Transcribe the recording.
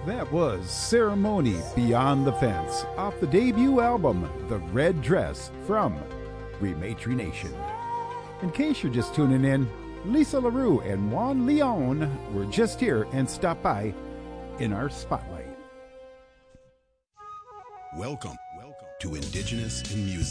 That was Ceremony Beyond the Fence off the debut album, The Red Dress, from Rematry Nation. In case you're just tuning in, Lisa LaRue and Juan Leon were just here and stopped by in our spotlight. Welcome to Indigenous in Music.